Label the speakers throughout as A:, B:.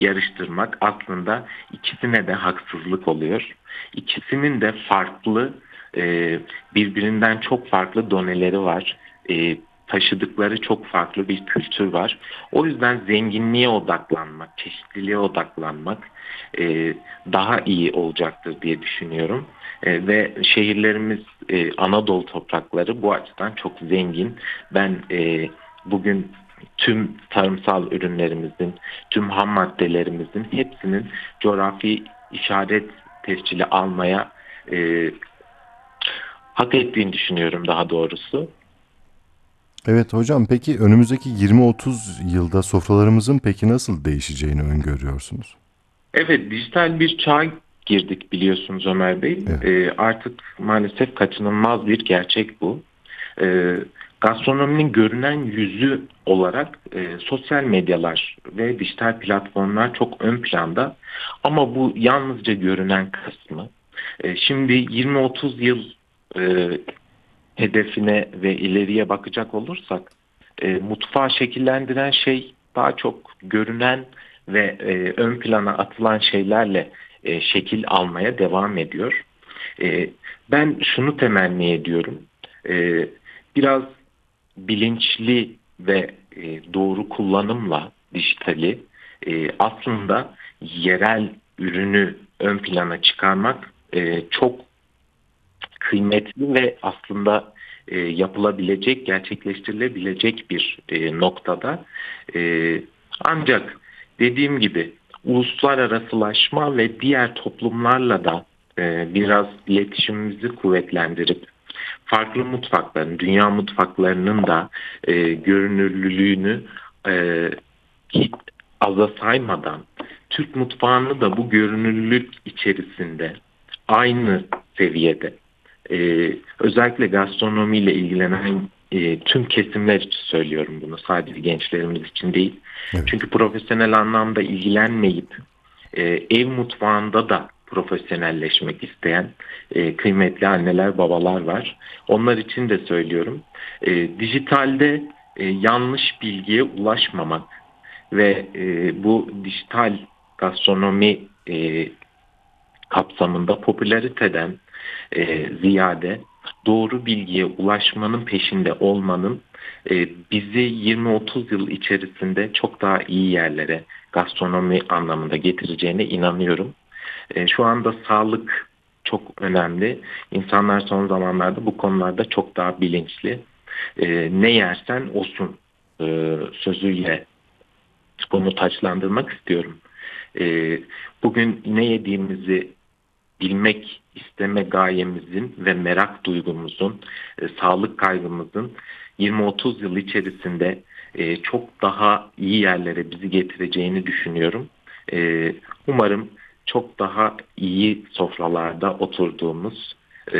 A: yarıştırmak aslında ikisine de haksızlık oluyor. İkisinin de farklı, birbirinden çok farklı doneleri var. Taşıdıkları çok farklı bir kültür var. O yüzden zenginliğe odaklanmak, çeşitliliğe odaklanmak e, daha iyi olacaktır diye düşünüyorum. Ve şehirlerimiz, Anadolu toprakları bu açıdan çok zengin. Ben bugün tüm tarımsal ürünlerimizin, tüm ham maddelerimizin hepsinin coğrafi işaret tescili almaya e, hak ettiğini düşünüyorum daha doğrusu.
B: Evet hocam, peki önümüzdeki 20-30 yılda sofralarımızın peki nasıl değişeceğini öngörüyorsunuz?
A: Evet, dijital bir çağa girdik biliyorsunuz Ömer Bey.
B: Evet.
A: Artık maalesef kaçınılmaz bir gerçek bu. E, Gastronominin görünen yüzü olarak sosyal medyalar ve dijital platformlar çok ön planda. Ama bu yalnızca görünen kısmı. Şimdi 20-30 yıl e, hedefine ve ileriye bakacak olursak mutfağı şekillendiren şey daha çok görünen ve ön plana atılan şeylerle şekil almaya devam ediyor. E, Ben şunu temenni ediyorum. E, Biraz bilinçli ve doğru kullanımla dijitali aslında yerel ürünü ön plana çıkarmak çok kıymetli ve aslında yapılabilecek, gerçekleştirilebilecek bir noktada. E, Ancak dediğim gibi uluslararasılaşma ve diğer toplumlarla da biraz iletişimimizi kuvvetlendirip farklı mutfakların, dünya mutfaklarının da görünürlülüğünü e, hiç aza saymadan Türk mutfağını da bu görünürlülük içerisinde aynı seviyede özellikle gastronomiyle ilgilenen tüm kesimler için söylüyorum bunu. Sadece gençlerimiz için değil.
B: Evet.
A: Çünkü profesyonel anlamda ilgilenmeyip ev mutfağında da profesyonelleşmek isteyen kıymetli anneler, babalar var. Onlar için de söylüyorum. Dijitalde yanlış bilgiye ulaşmamak ve bu dijital gastronomi kapsamında popülariteden ziyade doğru bilgiye ulaşmanın peşinde olmanın bizi 20-30 yıl içerisinde çok daha iyi yerlere gastronomi anlamında getireceğine inanıyorum. Şu anda sağlık çok önemli. İnsanlar son zamanlarda bu konularda çok daha bilinçli. Ne yersen olsun sözüyle bunu taçlandırmak istiyorum. E, Bugün ne yediğimizi bilmek isteme gayemizin ve merak duygumuzun, sağlık kaygımızın 20-30 yıl içerisinde çok daha iyi yerlere bizi getireceğini düşünüyorum. Umarım çok daha iyi sofralarda oturduğumuz,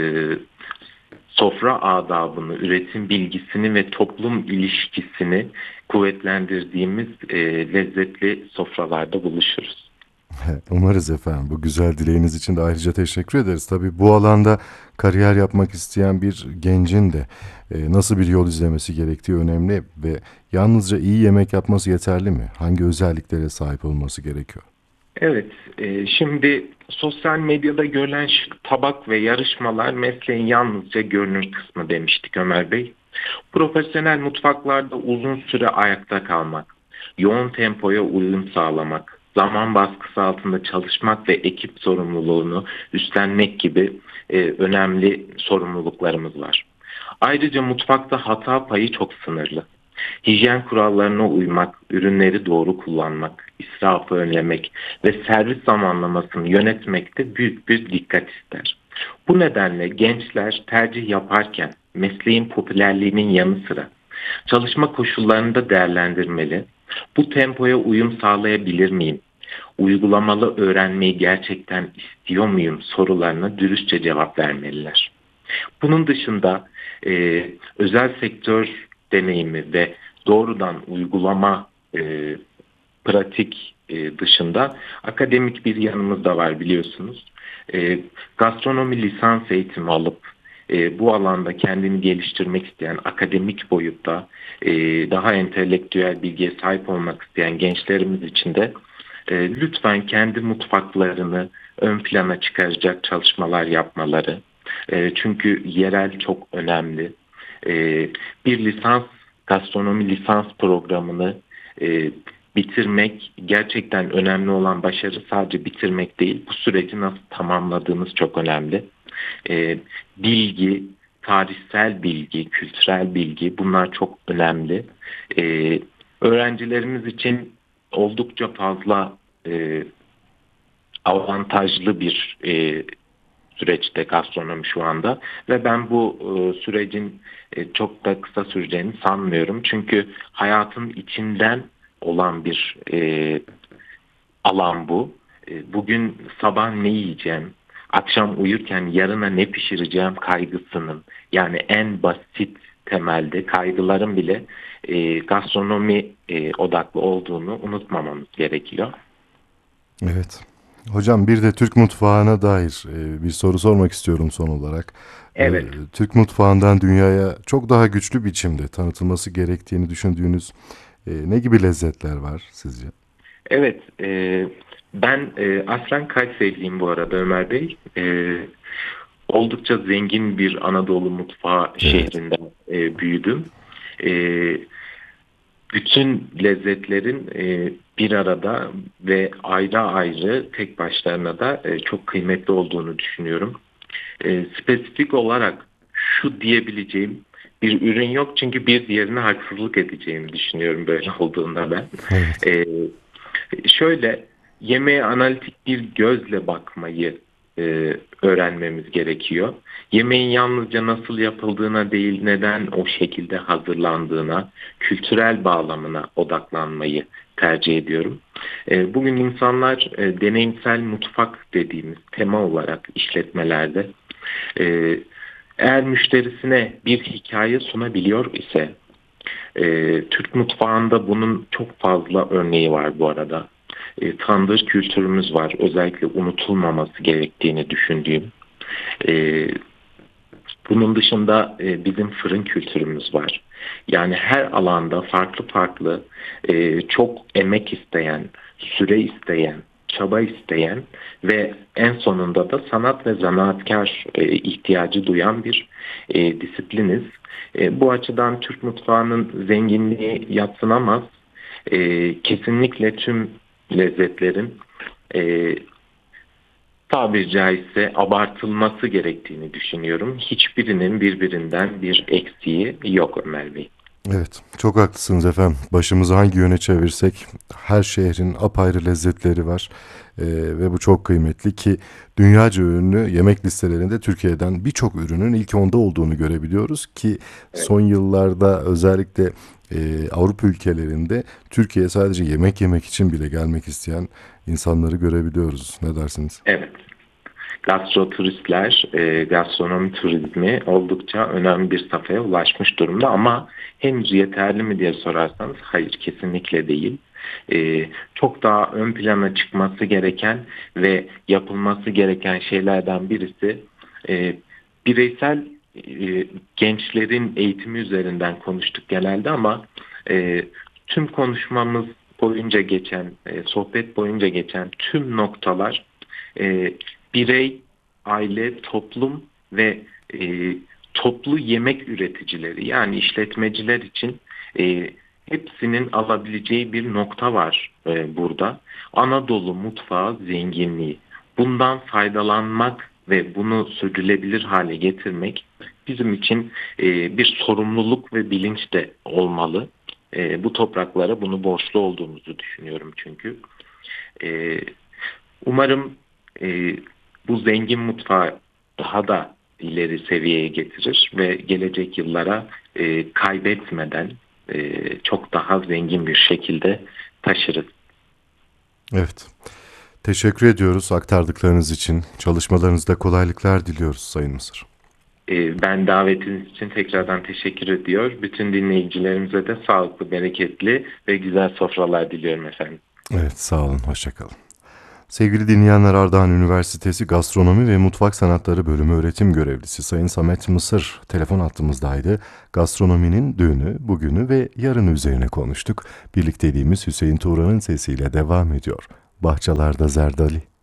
A: sofra adabını, üretim bilgisini ve toplum ilişkisini kuvvetlendirdiğimiz lezzetli sofralarda buluşuruz.
B: Umarız efendim. Bu güzel dileğiniz için de ayrıca teşekkür ederiz. Tabii bu alanda kariyer yapmak isteyen bir gencin de nasıl bir yol izlemesi gerektiği önemli ve yalnızca iyi yemek yapması yeterli mi? Hangi özelliklere sahip olması gerekiyor?
A: Evet, şimdi sosyal medyada görülen şık tabak ve yarışmalar mesleğin yalnızca görünür kısmı demiştik Ömer Bey. Profesyonel mutfaklarda uzun süre ayakta kalmak, yoğun tempoya uyum sağlamak, zaman baskısı altında çalışmak ve ekip sorumluluğunu üstlenmek gibi önemli sorumluluklarımız var. Ayrıca mutfakta hata payı çok sınırlı. Hijyen kurallarına uymak, ürünleri doğru kullanmak, israfı önlemek ve servis zamanlamasını yönetmekte büyük bir dikkat ister. Bu nedenle gençler tercih yaparken mesleğin popülerliğinin yanı sıra çalışma koşullarını da değerlendirmeli. Bu tempoya uyum sağlayabilir miyim? Uygulamalı öğrenmeyi gerçekten istiyor muyum sorularına dürüstçe cevap vermeliler. Bunun dışında özel sektör deneyimi ve doğrudan uygulama pratik dışında akademik bir yanımız da var biliyorsunuz. Gastronomi lisans eğitimi alıp bu alanda kendini geliştirmek isteyen akademik boyutta daha entelektüel bilgiye sahip olmak isteyen gençlerimiz için de lütfen kendi mutfaklarını ön plana çıkaracak çalışmalar yapmaları. Çünkü yerel çok önemli. Bir gastronomi lisans programını e, bitirmek, gerçekten önemli olan başarı sadece bitirmek değil, bu süreci nasıl tamamladığınız çok önemli. Bilgi, tarihsel bilgi, kültürel bilgi, bunlar çok önemli. Öğrencilerimiz için oldukça fazla avantajlı bir süreçte gastronomi şu anda ve ben bu sürecin çok da kısa süreceğini sanmıyorum. Çünkü hayatın içinden olan bir alan bu. Bugün sabah ne yiyeceğim, akşam uyurken yarına ne pişireceğim kaygısının, yani en basit temelde kaygıların bile gastronomi odaklı olduğunu unutmamamız gerekiyor.
B: Evet. Hocam bir de Türk mutfağına dair bir soru sormak istiyorum son olarak.
A: Evet.
B: Türk mutfağından dünyaya çok daha güçlü biçimde tanıtılması gerektiğini düşündüğünüz ne gibi lezzetler var sizce?
A: Evet, ben aslen Kayseriliyim bu arada Ömer Bey. Oldukça zengin bir Anadolu mutfağı
B: Evet.
A: şehrinde büyüdüm. E, Bütün lezzetlerin bir arada ve ayrı ayrı tek başlarına da çok kıymetli olduğunu düşünüyorum. Spesifik olarak şu diyebileceğim bir ürün yok çünkü bir diğerine haksızlık edeceğimi düşünüyorum böyle olduğunda ben.
B: Evet.
A: E, Şöyle, yemeğe analitik bir gözle bakmayı öğrenmemiz gerekiyor. Yemeğin yalnızca nasıl yapıldığına değil, neden o şekilde hazırlandığına, kültürel bağlamına odaklanmayı tercih ediyorum. Bugün insanlar deneyimsel mutfak dediğimiz tema olarak işletmelerde e, eğer müşterisine bir hikaye sunabiliyor ise, Türk mutfağında bunun çok fazla örneği var bu arada. Tandır kültürümüz var. Özellikle unutulmaması gerektiğini düşündüğüm. E, Bunun dışında bizim fırın kültürümüz var. Yani her alanda farklı farklı çok emek isteyen, süre isteyen, çaba isteyen ve en sonunda da sanat ve zanaatkar ihtiyacı duyan bir disipliniz. Bu açıdan Türk mutfağının zenginliği yadsınamaz. Kesinlikle tüm lezzetlerin e, tabiri caizse abartılması gerektiğini düşünüyorum. Hiçbirinin birbirinden bir eksiği yok Ömer Bey.
B: Evet, çok haklısınız efendim. Başımızı hangi yöne çevirsek her şehrin apayrı lezzetleri var. Ve bu çok kıymetli ki dünyaca ünlü yemek listelerinde Türkiye'den birçok ürünün ilk onda olduğunu görebiliyoruz ki
A: Evet.
B: son yıllarda özellikle Avrupa ülkelerinde Türkiye'ye sadece yemek yemek için bile gelmek isteyen insanları görebiliyoruz. Ne dersiniz?
A: Evet. Gastroturistler, gastronomi turizmi oldukça önemli bir safhaya ulaşmış durumda ama henüz yeterli mi diye sorarsanız hayır, kesinlikle değil. Çok daha ön plana çıkması gereken ve yapılması gereken şeylerden birisi bireysel gençlerin eğitimi üzerinden konuştuk genelde ama tüm konuşmamız boyunca geçen, sohbet boyunca geçen tüm noktalar e, birey, aile, toplum ve e, toplu yemek üreticileri yani işletmeciler için hepsinin alabileceği bir nokta var burada. Anadolu mutfağı zenginliği. Bundan faydalanmak ve bunu sürdürülebilir hale getirmek bizim için bir sorumluluk ve bilinç de olmalı. Bu topraklara bunu borçlu olduğumuzu düşünüyorum çünkü. E, Umarım e, bu zengin mutfağı daha da ileri seviyeye getirir ve gelecek yıllara kaybetmeden çok daha zengin bir şekilde taşırız.
B: Evet. Teşekkür ediyoruz aktardıklarınız için. Çalışmalarınızda kolaylıklar diliyoruz Sayın Mısır.
A: Ben davetiniz için tekrardan teşekkür ediyor. Bütün dinleyicilerimize de sağlıklı, bereketli ve güzel sofralar diliyorum efendim.
B: Evet, sağ olun, hoşça kalın. Sevgili dinleyenler, Ardahan Üniversitesi Gastronomi ve Mutfak Sanatları Bölümü öğretim görevlisi Sayın Samet Mısır telefon hattımızdaydı. Gastronominin dünü, bugünü ve yarını üzerine konuştuk. Birlikteliğimiz Hüseyin Tuğra'nın sesiyle devam ediyor. bahçelerde zerdali.